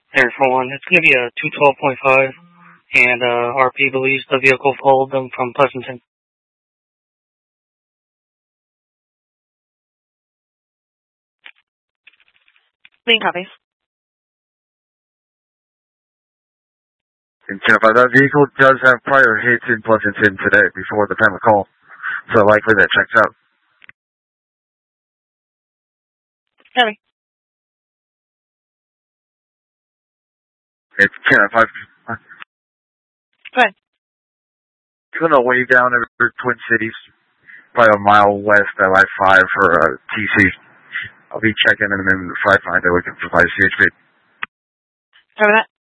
Air for one. It's going to be a 212.5, and RP believes the vehicle followed them from Pleasanton. Main copies. And 10-5, that vehicle does have prior hits in Pleasanton today before the time of call. So likely that checks out. Copy. It's 10-5. Go ahead. Going to way down over Twin Cities, probably a mile west of I-5 for TC. I'll be checking in a minute if I find out we can provide CHP. Cover that.